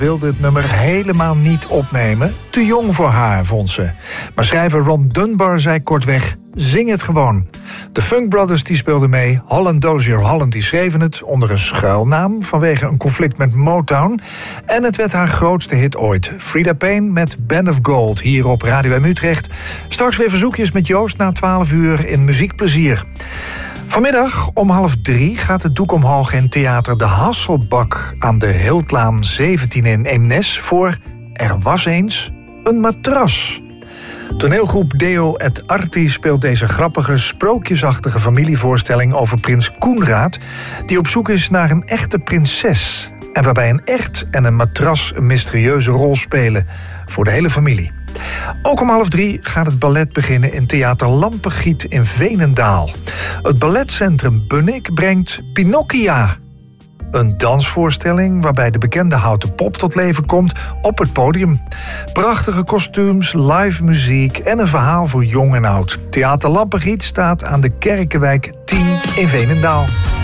wilde het nummer helemaal niet opnemen. Te jong voor haar, vond ze. Maar schrijver Ron Dunbar zei kortweg, zing het gewoon. De Funk Brothers die speelden mee. Holland Dozier Holland die schreven het onder een schuilnaam vanwege een conflict met Motown. En het werd haar grootste hit ooit. Frida Payne met Band of Gold hier op Radio M Utrecht. Straks weer verzoekjes met Joost na 12 uur in Muziekplezier. Vanmiddag om 2:30 gaat het doek omhoog in theater De Hasselbak aan de Hiltlaan 17 in Eemnes voor Er was eens een matras. Toneelgroep Deo et Arti speelt deze grappige, sprookjesachtige familievoorstelling over prins Koenraad, die op zoek is naar een echte prinses. En waarbij een echt en een matras een mysterieuze rol spelen voor de hele familie. Ook om 2:30 gaat het ballet beginnen in Theater Lampengiet in Veenendaal. Het balletcentrum Bunnik brengt Pinocchia. Een dansvoorstelling waarbij de bekende houten pop tot leven komt op het podium. Prachtige kostuums, live muziek en een verhaal voor jong en oud. Theater Lampengiet staat aan de Kerkenwijk 10 in Veenendaal.